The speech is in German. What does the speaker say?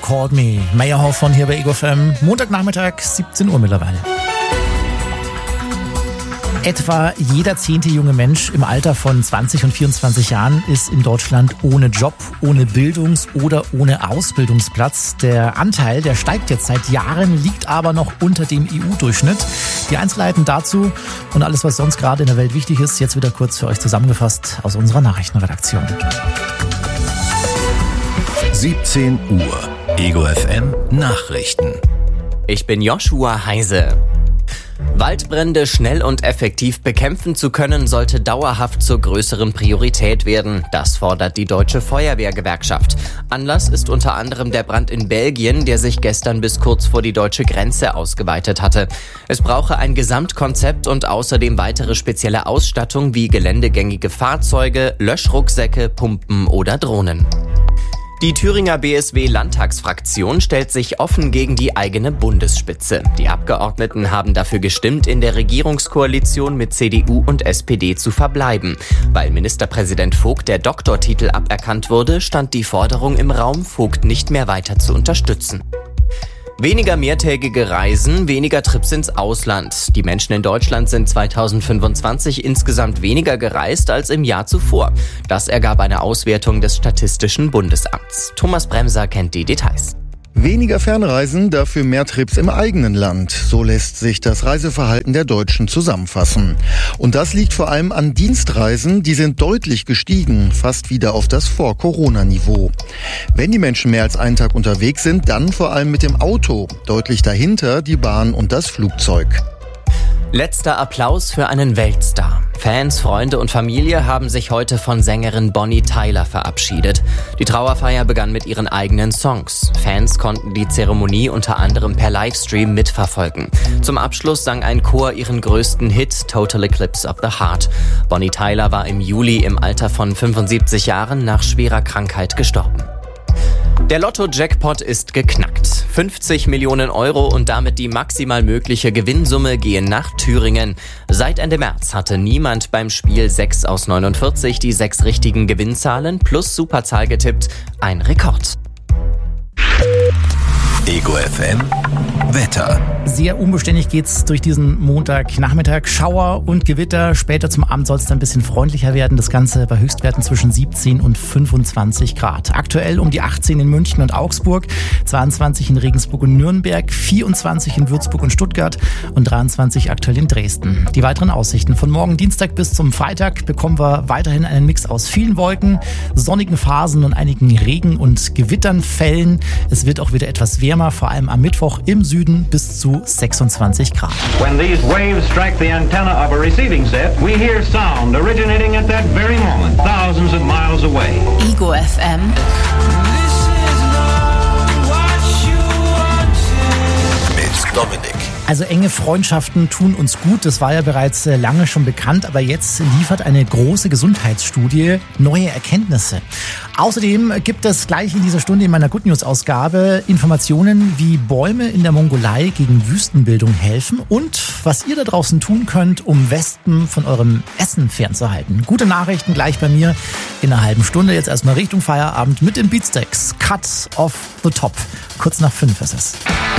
Called Me. Meyerhoff von hier bei Ego FM. Montagnachmittag, 17 Uhr mittlerweile. Etwa jeder 10. junge Mensch im Alter von 20 und 24 Jahren ist in Deutschland ohne Job, ohne Bildungs- oder ohne Ausbildungsplatz. Der Anteil, der steigt jetzt seit Jahren, liegt aber noch unter dem EU-Durchschnitt. Die Einzelheiten dazu und alles, was sonst gerade in der Welt wichtig ist, jetzt wieder kurz für euch zusammengefasst aus unserer Nachrichtenredaktion. 17 Uhr. Ego FM Nachrichten. Ich bin Joshua Heise. Waldbrände schnell und effektiv bekämpfen zu können, sollte dauerhaft zur größeren Priorität werden. Das fordert die Deutsche Feuerwehrgewerkschaft. Anlass ist unter anderem der Brand in Belgien, der sich gestern bis kurz vor die deutsche Grenze ausgeweitet hatte. Es brauche ein Gesamtkonzept und außerdem weitere spezielle Ausstattung wie geländegängige Fahrzeuge, Löschrucksäcke, Pumpen oder Drohnen. Die Thüringer BSW-Landtagsfraktion stellt sich offen gegen die eigene Bundesspitze. Die Abgeordneten haben dafür gestimmt, in der Regierungskoalition mit CDU und SPD zu verbleiben. Weil Ministerpräsident Vogt der Doktortitel aberkannt wurde, stand die Forderung im Raum, Vogt nicht mehr weiter zu unterstützen. Weniger mehrtägige Reisen, weniger Trips ins Ausland. Die Menschen in Deutschland sind 2025 insgesamt weniger gereist als im Jahr zuvor. Das ergab eine Auswertung des Statistischen Bundesamts. Thomas Bremser kennt die Details. Weniger Fernreisen, dafür mehr Trips im eigenen Land. So lässt sich das Reiseverhalten der Deutschen zusammenfassen. Und das liegt vor allem an Dienstreisen, die sind deutlich gestiegen, fast wieder auf das Vor-Corona-Niveau. Wenn die Menschen mehr als einen Tag unterwegs sind, dann vor allem mit dem Auto. Deutlich dahinter die Bahn und das Flugzeug. Letzter Applaus für einen Weltstar. Fans, Freunde und Familie haben sich heute von Sängerin Bonnie Tyler verabschiedet. Die Trauerfeier begann mit ihren eigenen Songs. Fans konnten die Zeremonie unter anderem per Livestream mitverfolgen. Zum Abschluss sang ein Chor ihren größten Hit, Total Eclipse of the Heart. Bonnie Tyler war im Juli im Alter von 75 Jahren nach schwerer Krankheit gestorben. Der Lotto-Jackpot ist geknackt. 50 Millionen Euro und damit die maximal mögliche Gewinnsumme gehen nach Thüringen. Seit Ende März hatte niemand beim Spiel 6 aus 49 die 6 richtigen Gewinnzahlen plus Superzahl getippt. Ein Rekord. Ego FM Wetter. Sehr unbeständig geht's durch diesen Montagnachmittag. Schauer und Gewitter. Später zum Abend soll es dann ein bisschen freundlicher werden. Das Ganze bei Höchstwerten zwischen 17 und 25 Grad. Aktuell um die 18 in München und Augsburg, 22 in Regensburg und Nürnberg, 24 in Würzburg und Stuttgart und 23 aktuell in Dresden. Die weiteren Aussichten von morgen Dienstag bis zum Freitag bekommen wir weiterhin einen Mix aus vielen Wolken, sonnigen Phasen und einigen Regen- und Gewitternfällen. Es wird auch wieder etwas wärmer, vor allem am Mittwoch im Süden bis zu 26 Grad. When these waves strike the antenna of a receiving set, we hear sound originating at that very moment, thousands of miles away. Ego FM. Mit Dominik. Also enge Freundschaften tun uns gut, das war ja bereits lange schon bekannt, aber jetzt liefert eine große Gesundheitsstudie neue Erkenntnisse. Außerdem gibt es gleich in dieser Stunde in meiner Good News Ausgabe Informationen, wie Bäume in der Mongolei gegen Wüstenbildung helfen und was ihr da draußen tun könnt, um Wespen von eurem Essen fernzuhalten. Gute Nachrichten gleich bei mir in einer halben Stunde. Jetzt erstmal Richtung Feierabend mit den Beatsteaks. Cut off the top. Kurz nach 5 ist es.